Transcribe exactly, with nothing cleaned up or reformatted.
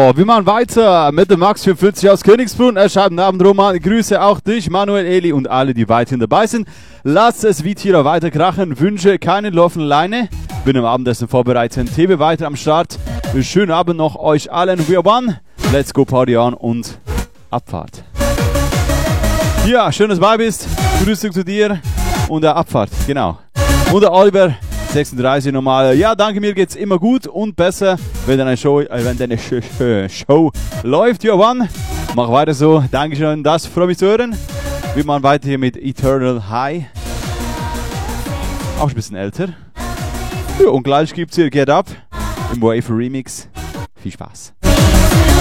So, wir machen weiter mit dem Max vierundvierzig aus Königsbrunn. Er schreibt einen Abend, Roman. Ich grüße auch dich, Manuel, Eli und alle, die weiterhin dabei sind. Lasst es wie Tiere weiter krachen. Wünsche keinen Laufen alleine. Bin am Abendessen vorbereitet. T V weiter am Start. Schönen Abend noch euch allen. We are one. Let's go Party on und Abfahrt. Ja, schön, dass du dabei bist. Grüße zu dir und der Abfahrt. Genau. Und der Oliver. sechsunddreißig normal. Ja, danke, mir geht's immer gut und besser, wenn deine Show, äh, wenn deine Sh Sh Show läuft. Ja, Mann, mach weiter so. Dankeschön, das freut mich zu hören. Wir machen weiter hier mit Eternal High. Auch ein bisschen älter. Ja, und gleich gibt's hier Get Up im Wave Remix. Viel Spaß.